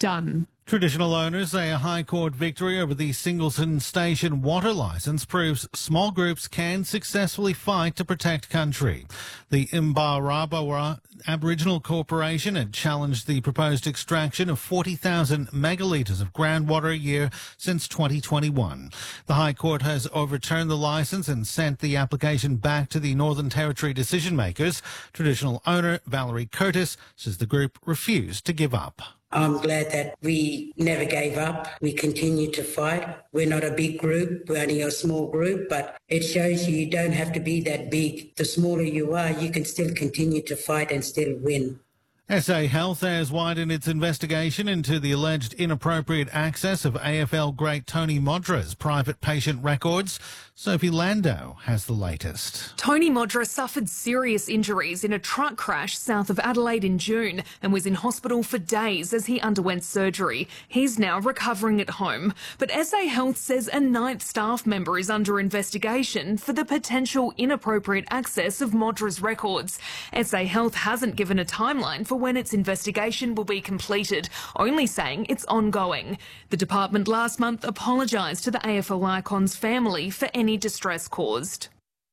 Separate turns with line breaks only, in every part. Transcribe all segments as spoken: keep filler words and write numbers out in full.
done.
Traditional owners say a High Court victory over the Singleton Station water licence proves small groups can successfully fight to protect country. The Imbarabara Aboriginal Corporation had challenged the proposed extraction of forty thousand megalitres of groundwater a year since twenty twenty-one. The High Court has overturned the licence and sent the application back to the Northern Territory decision makers. Traditional owner Valerie Curtis says the group refused to give up.
I'm glad that we never gave up. We continue to fight. We're not a big group. We're only a small group, but it shows you you don't have to be that big. The smaller you are, you can still continue to fight and still win.
S A Health has widened its investigation into the alleged inappropriate access of A F L great Tony Modra's private patient records. Sophie Landau has the latest.
Tony Modra suffered serious injuries in a truck crash south of Adelaide in June and was in hospital for days as he underwent surgery. He's now recovering at home. But S A Health says a ninth staff member is under investigation for the potential inappropriate access of Modra's records. S A Health hasn't given a timeline for when its investigation will be completed, only saying it's ongoing. The department last month apologised to the A F L icon's family for any distress caused.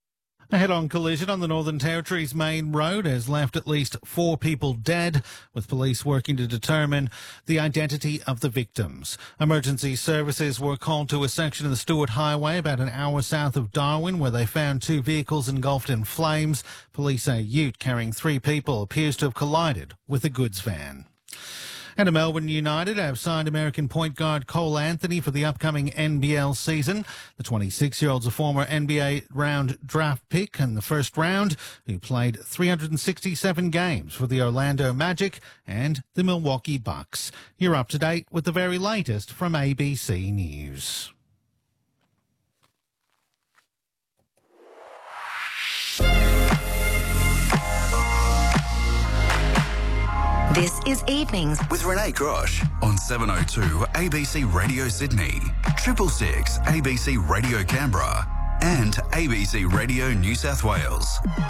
A head-on collision on the Northern Territory's main road has left at least four people dead, with police working to determine the identity of the victims. Emergency services were called to a section of the Stewart Highway about an hour south of Darwin, where they found two vehicles engulfed in flames. Police say a ute carrying three people appears to have collided with a goods van. And a Melbourne United have signed American point guard Cole Anthony for the upcoming N B L season. The twenty-six-year-old's a former N B A round draft pick in the first round, who played three hundred sixty-seven games for the Orlando Magic and the Milwaukee Bucks. You're up to date with the very latest from A B C News.
This is Evenings
with Renee Grosh on seven oh two A B C Radio Sydney, Triple Six A B C Radio Canberra and A B C Radio New South Wales.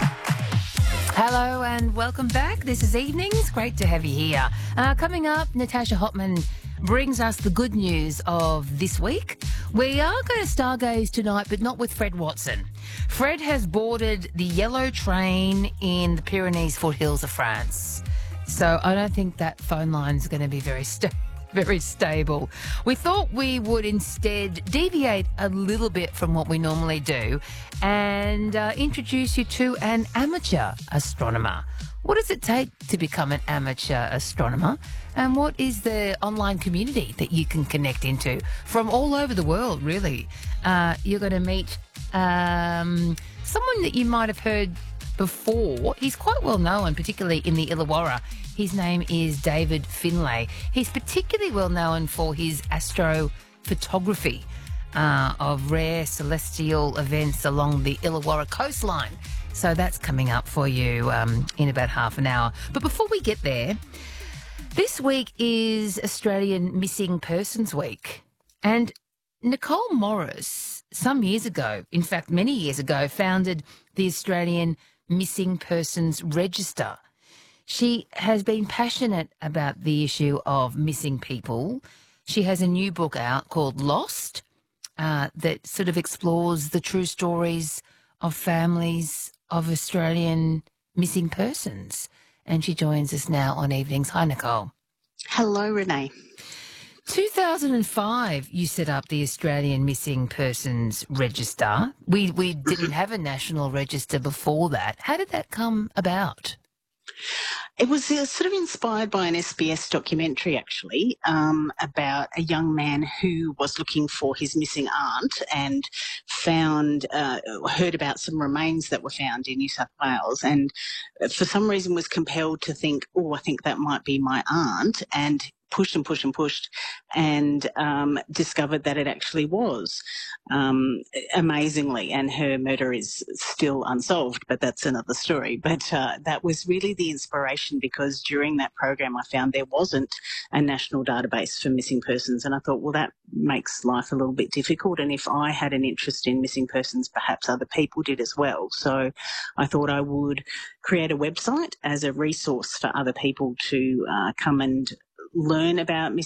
Hello and welcome back. This is Evenings. Great to have you here. Uh, coming up, Natasha Hotman brings us the good news of this week. We are going to stargaze tonight, but not with Fred Watson. Fred has boarded the yellow train in the Pyrenees foothills of France. So I don't think that phone line is going to be very sta- very stable. We thought we would instead deviate a little bit from what we normally do and uh, introduce you to an amateur astronomer. What does it take to become an amateur astronomer? And what is the online community that you can connect into from all over the world, really? Uh, you're going to meet um, someone that you might have heard before. He's quite well known, particularly in the Illawarra. His name is David Finlay. He's particularly well known for his astrophotography uh, of rare celestial events along the Illawarra coastline. So that's coming up for you um, in about half an hour. But before we get there, this week is Australian Missing Persons Week. And Nicole Morris, some years ago, in fact many years ago, founded the Australian Missing Persons Register. She has been passionate about the issue of missing people. She has a new book out called Lost uh, that sort of explores the true stories of families of Australian missing persons. And she joins us now on Evenings. Hi, Nicole.
Hello, Renee.
two thousand five, you set up the Australian Missing Persons Register. We we didn't have a national register before that. How did that come about?
It was uh, sort of inspired by an S B S documentary, actually, um, about a young man who was looking for his missing aunt and found, uh, heard about some remains that were found in New South Wales, and for some reason was compelled to think, oh, I think that might be my aunt, and pushed and pushed and pushed and um, discovered that it actually was, um, amazingly, and her murder is still unsolved, but that's another story. But uh, that was really the inspiration, because during that program I found there wasn't a national database for missing persons, and I thought, well, that makes life a little bit difficult, and if I had an interest in missing persons, perhaps other people did as well. So I thought I would create a website as a resource for other people to uh, come and learn about missing